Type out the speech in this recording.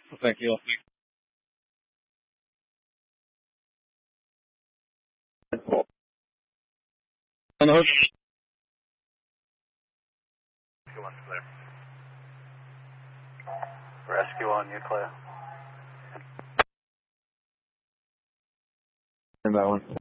Thank you. On the hook. Rescue 1 clear. Rescue 1, you clear. That one.